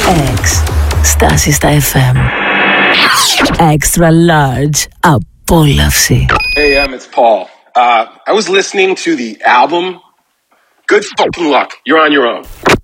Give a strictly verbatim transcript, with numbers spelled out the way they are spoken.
X. Στάση στα εφ εμ. Extra large. Απόλαυση. Hey, um, it's Paul. Uh, I was listening to the album. Good fucking luck. You're on your own.